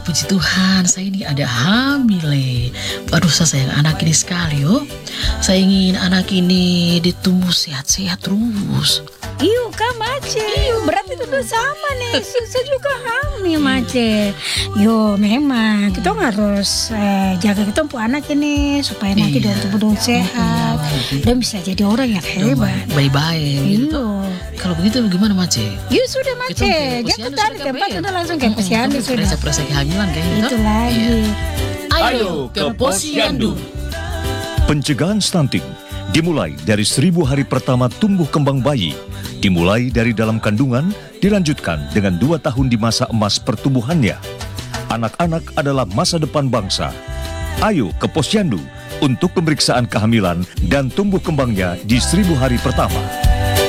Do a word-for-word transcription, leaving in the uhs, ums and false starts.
puji Tuhan, saya ini ada hamil. Aduh, saya sayang anak ini sekali, oh. Saya ingin anak ini ditumbuh sehat-sehat terus. Iyo Kak Mace, berarti itu sama nih, saya juga hamil Mace. Yo memang kita harus eh, jaga kita untuk anak ini supaya nanti Iya. dia tumbuh sehat dan bisa jadi orang yang hebat. Baik-baik gitu. Iyo, Kalau begitu gimana, Mace? yo sudah Kita Mace, ke jangan posyandu tadi sudah, tempat Kak, kita Ben. langsung ke posyandu sudah. Perasa-perasa kehamilan kayak gitu. Itu lagi. Ayo ke posyandu. Pencegahan stunting dimulai dari seribu hari pertama tumbuh kembang bayi. Dimulai dari dalam kandungan, dilanjutkan dengan dua tahun di masa emas pertumbuhannya. Anak-anak adalah masa depan bangsa. Ayo ke posyandu untuk pemeriksaan kehamilan dan tumbuh kembangnya di seribu hari pertama.